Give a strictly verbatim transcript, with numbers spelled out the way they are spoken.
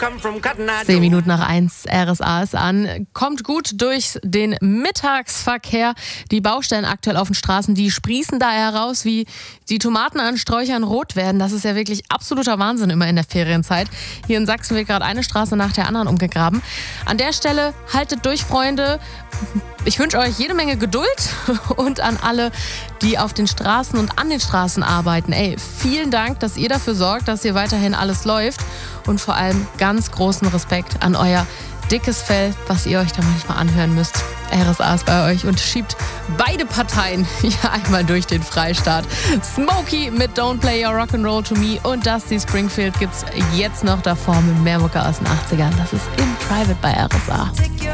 Zehn Minuten nach eins, R S A ist an. Kommt gut durch den Mittagsverkehr. Die Baustellen aktuell auf den Straßen, die sprießen da heraus, wie die Tomaten an Sträuchern rot werden. Das ist ja wirklich absoluter Wahnsinn immer in der Ferienzeit. Hier in Sachsen wird gerade eine Straße nach der anderen umgegraben. An der Stelle haltet durch, Freunde. Ich wünsche euch jede Menge Geduld und an alle, die auf den Straßen und an den Straßen arbeiten. Ey, vielen Dank, dass ihr dafür sorgt, dass hier weiterhin alles läuft. Und vor allem ganz großen Respekt an euer dickes Fell, was ihr euch da manchmal anhören müsst. R S A ist bei euch und schiebt beide Parteien hier einmal durch den Freistaat. Smokey mit Don't Play Your Rock'n'Roll to Me und Dusty Springfield gibt's jetzt noch davor mit mehr Mucke aus den achtzigern. Das ist in Private bei R S A.